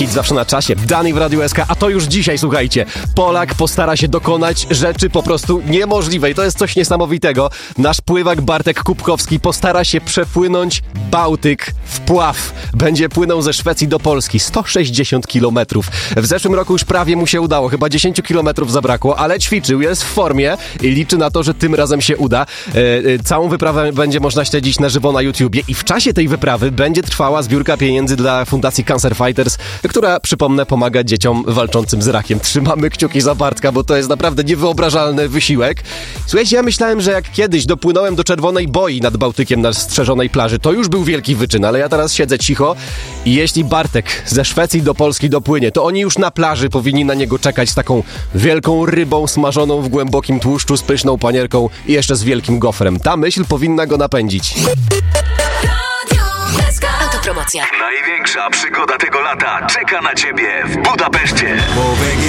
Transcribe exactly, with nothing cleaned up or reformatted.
Hit zawsze na czasie. Dani w Radiu S K, a to już dzisiaj, słuchajcie. Polak postara się dokonać rzeczy po prostu niemożliwej. To jest coś niesamowitego. Nasz pływak Bartek Kubkowski postara się przepłynąć Bałtyk w pław. Będzie płynął ze Szwecji do Polski. sto sześćdziesiąt kilometrów. W zeszłym roku już prawie mu się udało. Chyba dziesięć kilometrów zabrakło, ale ćwiczył, jest w formie i liczy na to, że tym razem się uda. E, e, całą wyprawę będzie można śledzić na żywo na YouTubie i w czasie tej wyprawy będzie trwała zbiórka pieniędzy dla Fundacji Cancer Fighters, która, przypomnę, pomaga dzieciom walczącym z rakiem. Trzymamy kciuki za Bartka, bo to jest naprawdę niewyobrażalny wysiłek. Słuchajcie, ja myślałem, że jak kiedyś dopłynąłem do Czerwonej Boi nad Bałtykiem na strzeżonej plaży, to już był wielki wyczyn, ale ja teraz siedzę cicho i jeśli Bartek ze Szwecji do Polski dopłynie, to oni już na plaży powinni na niego czekać z taką wielką rybą smażoną w głębokim tłuszczu, z pyszną panierką i jeszcze z wielkim gofrem. Ta myśl powinna go napędzić. Autopromocja. Największa przygoda tego lata czeka na Ciebie w Budapeszcie.